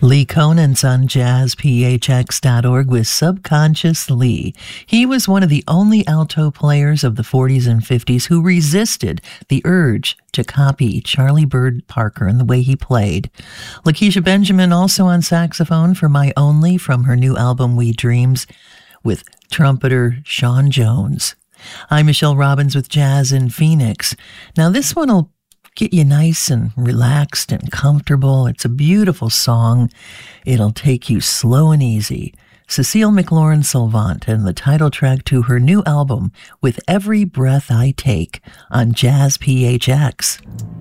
Lee Conant's on jazzphx.org with Subconscious Lee. He was one of the only alto players of the 40s and 50s who resisted the urge to copy Charlie Bird Parker and the way he played. Lakeisha Benjamin also on saxophone for My Only from her new album We Dreams with trumpeter Sean Jones. I'm Michelle Robbins with Jazz in Phoenix. Now this one will get you nice and relaxed and comfortable. It's a beautiful song. It'll take you slow and easy. Cecile McLaurin Salvant and the title track to her new album, With Every Breath I Take, on Jazz PHX.